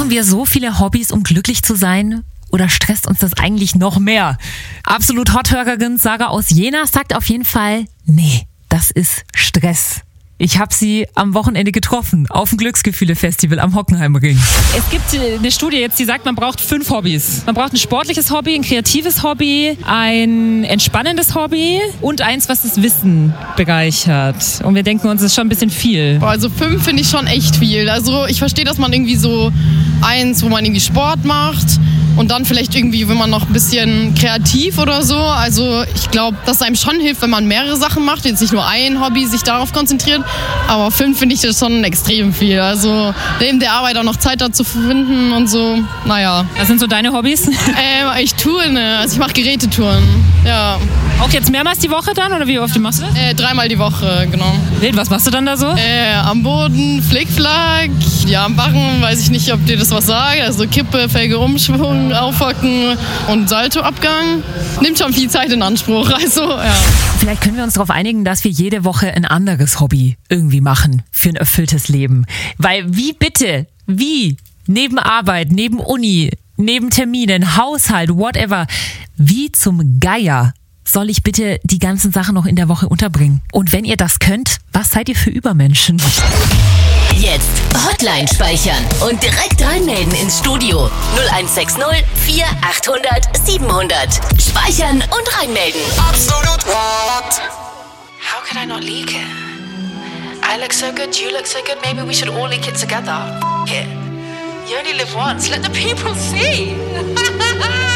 Brauchen wir so viele Hobbys, um glücklich zu sein? Oder stresst uns das eigentlich noch mehr? Absolut Hot-Hörerin Sarah aus Jena sagt auf jeden Fall, nee, das ist Stress. Ich habe sie am Wochenende getroffen auf dem Glücksgefühle-Festival am Hockenheimring. Es gibt eine Studie jetzt, die sagt, man braucht 5 Hobbys. Man braucht ein sportliches Hobby, ein kreatives Hobby, ein entspannendes Hobby und eins, was das Wissen bereichert. Und wir denken uns, das ist schon ein bisschen viel. Also 5 finde ich schon echt viel. Also ich verstehe, dass man irgendwie so eins, wo man irgendwie Sport macht. Und dann vielleicht irgendwie, wenn man noch ein bisschen kreativ oder so. Also ich glaube, dass es einem schon hilft, wenn man mehrere Sachen macht. Jetzt nicht nur ein Hobby, sich darauf konzentriert. Aber 5 finde ich das schon extrem viel. Also neben der Arbeit auch noch Zeit dazu finden und so. Naja. Was sind so deine Hobbys? Ich turne. Also ich mache Gerätetouren. Ja. Auch jetzt mehrmals die Woche dann? Oder wie oft machst du das? 3-mal die Woche, genau. Was machst du dann da so? Am Boden, Flickflack. Ja, am Barren, weiß ich nicht, ob dir das was sagt. Also Kippe, Felge, Umschwung, Aufhocken und Saltoabgang. Nimmt schon viel Zeit in Anspruch. Also, ja. Vielleicht können wir uns darauf einigen, dass wir jede Woche ein anderes Hobby irgendwie machen für ein erfülltes Leben. Weil wie? Neben Arbeit, neben Uni, neben Terminen, Haushalt, whatever. Wie zum Geier soll ich bitte die ganzen Sachen noch in der Woche unterbringen? Und wenn ihr das könnt, was seid ihr für Übermenschen? Jetzt Hotline speichern und direkt reinmelden ins Studio 0160 4800 700. Speichern und reinmelden. Absolut Hot. How could I not leak it? I look so good, you look so good, maybe we should all leak it together. F it. You only live once, let the people see.